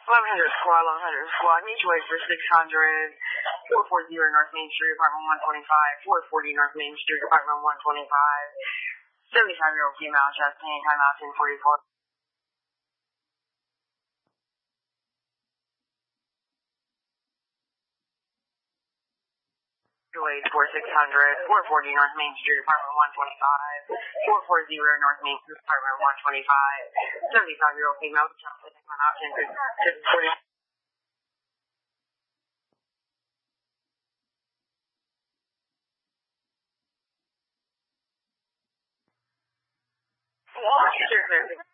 1100 squad, 1100 squad, mutual aid for 600, 440 North Main Street, apartment 125, 440 North Main Street, apartment 125, 75-year-old female, chest pain, timeout 1044. Mutual aid for 600, 440 North Main Street, apartment 125, 440 North Main Street, apartment 125, 75-year-old female, chest pain, timeout 1044. Sure,